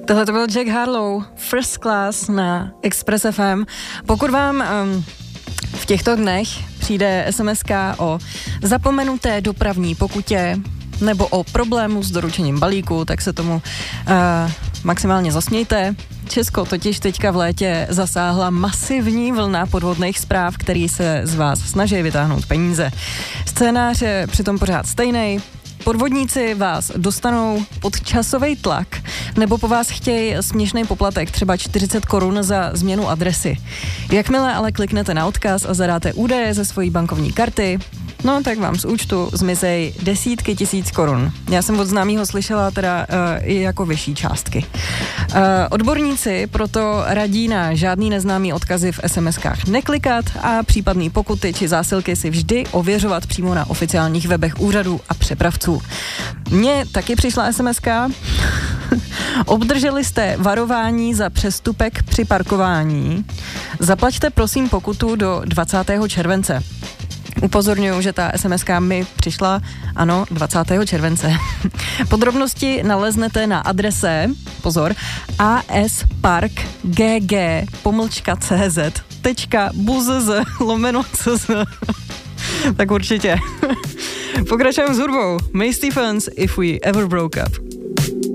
Tohle to byl Jack Harlow, First Class na Express FM. Pokud vám v těchto dnech přijde SMS-ka o zapomenuté dopravní pokutě nebo o problému s doručením balíku, tak se tomu maximálně zasmějte. Česko totiž teďka v létě zasáhla masivní vlna podvodných zpráv, který se z vás snaží vytáhnout peníze. Scénář je přitom pořád stejný. Podvodníci vás dostanou pod časový tlak nebo po vás chtějí směšný poplatek, třeba 40 korun za změnu adresy. Jakmile ale kliknete na odkaz a zadáte údaje ze svojí bankovní karty, no tak vám z účtu zmizej desítky tisíc korun. Já jsem od známýho slyšela teda i jako vyšší částky. Odborníci proto radí na žádný neznámý odkazy v SMS-kách neklikat a případný pokuty či zásilky si vždy ověřovat přímo na oficiálních webech úřadů a přepravců. Mně taky přišla SMS-ka. Obdrželi jste varování za přestupek při parkování. Zaplaťte prosím pokutu do 20. července. Upozorňuji, že ta SMS-ka mi přišla, ano, 20. července. Podrobnosti naleznete na adrese, pozor, aspark.gg.cz.buzz. Tak určitě. Pokračujeme s hudbou. May Stephens, If We Ever Broke Up.